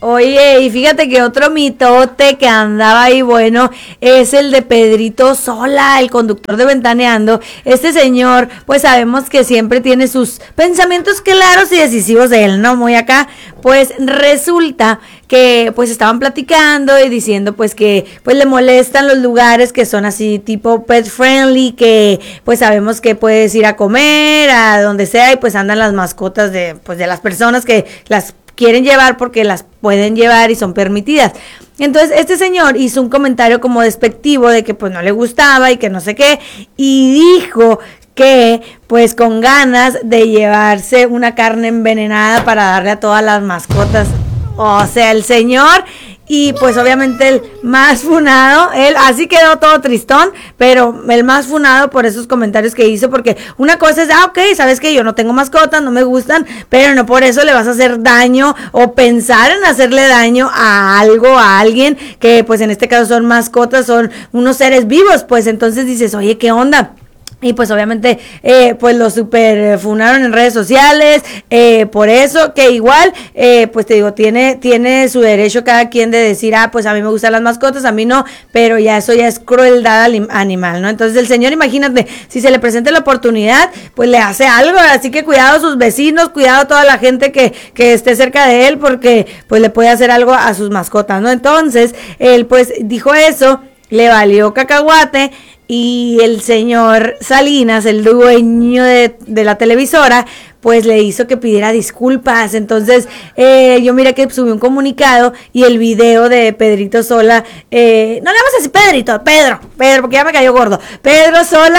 Oye, y fíjate que otro mitote que andaba ahí, bueno, es el de Pedrito Sola, el conductor de Ventaneando. Este señor, pues sabemos que siempre tiene sus pensamientos claros y decisivos de él, ¿no? Muy acá. Pues resulta que pues estaban platicando y diciendo pues que pues le molestan los lugares que son así tipo pet friendly, que pues sabemos que puedes ir a comer, a donde sea, y pues andan las mascotas de pues de las personas que las quieren llevar porque las pueden llevar y son permitidas. Entonces este señor hizo un comentario como despectivo de que pues no le gustaba y que no sé qué, y dijo que pues con ganas de llevarse una carne envenenada para darle a todas las mascotas. O sea, el señor, y pues obviamente el más funado, él así quedó todo tristón, pero el más funado por esos comentarios que hizo, porque una cosa es, ok, sabes que yo no tengo mascotas, no me gustan, pero no por eso le vas a hacer daño o pensar en hacerle daño a algo, a alguien, que pues en este caso son mascotas, son unos seres vivos, pues entonces dices, oye, ¿qué onda? Y pues obviamente pues lo super funaron en redes sociales, por eso que igual pues te digo, tiene su derecho cada quien de decir, pues a mí me gustan las mascotas, a mí no, pero ya eso ya es crueldad animal, ¿no? Entonces el señor, imagínate, si se le presenta la oportunidad, pues le hace algo, así que cuidado a sus vecinos, cuidado a toda la gente que esté cerca de él, porque pues le puede hacer algo a sus mascotas, ¿no? Entonces él pues dijo eso, le valió cacahuate. Y el señor Salinas, el dueño de la televisora, pues le hizo que pidiera disculpas. Entonces yo miré que subió un comunicado y el video de Pedrito Sola, no le vamos a decir Pedro, porque ya me cayó gordo, Pedro Sola,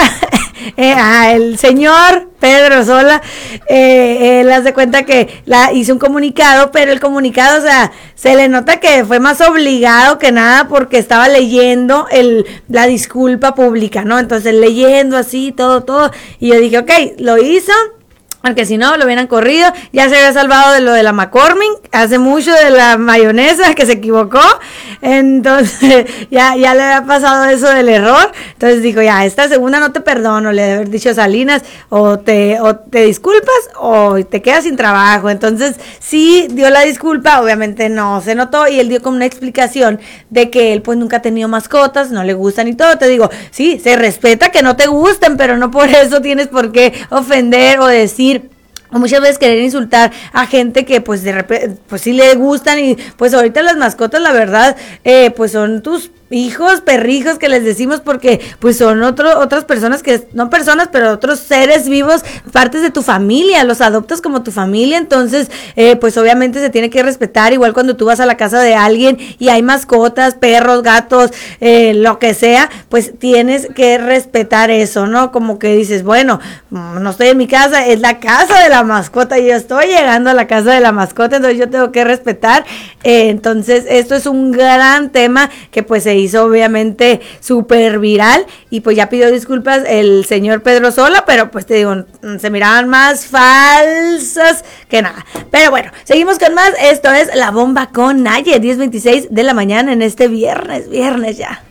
el señor Pedro Sola, él hace cuenta que hizo un comunicado, pero el comunicado, o sea, se le nota que fue más obligado que nada porque estaba leyendo la disculpa pública, ¿no? Entonces leyendo así, todo, y yo dije, ok, lo hizo, aunque si no lo hubieran corrido, ya se había salvado de lo de la McCormick, hace mucho de la mayonesa que se equivocó, entonces ya le había pasado eso del error, entonces dijo, ya, esta segunda no te perdono, le debe haber dicho a Salinas, o te disculpas o te quedas sin trabajo. Entonces sí dio la disculpa, obviamente no se notó, y él dio como una explicación de que él pues nunca ha tenido mascotas, no le gustan y todo. Te digo, sí, se respeta que no te gusten, pero no por eso tienes por qué ofender o decir, o muchas veces querer insultar a gente que pues de repente pues sí le gustan. Y pues ahorita las mascotas, la verdad, pues son tus hijos, perrijos que les decimos, porque pues son otras personas, que no personas, pero otros seres vivos, partes de tu familia, los adoptas como tu familia. Entonces pues obviamente se tiene que respetar, igual cuando tú vas a la casa de alguien y hay mascotas, perros, gatos, lo que sea, pues tienes que respetar eso, ¿no? Como que dices, bueno, no estoy en mi casa, es la casa de la mascota y yo estoy llegando a la casa de la mascota, entonces yo tengo que respetar. Entonces esto es un gran tema que pues se hizo obviamente súper viral, y pues ya pidió disculpas el señor Pedro Sola, pero pues te digo, se miraban más falsas que nada. Pero bueno, seguimos con más. Esto es La Bomba con Naye, 10:26 de la mañana en este viernes ya.